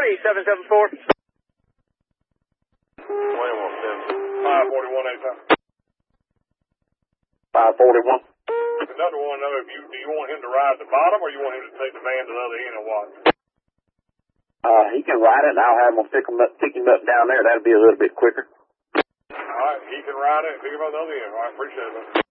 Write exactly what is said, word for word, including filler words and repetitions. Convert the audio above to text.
three seven seven four. twenty-one seven. five forty-one eight time. five forty-one. Another one, though, if you, do you want him to ride the bottom or you want him to take the van to the other end or what? Uh, he can ride it, and I'll have him pick him up, pick him up down there. That'll be a little bit quicker. All right, he can ride it and pick him up the other end. All right, appreciate it.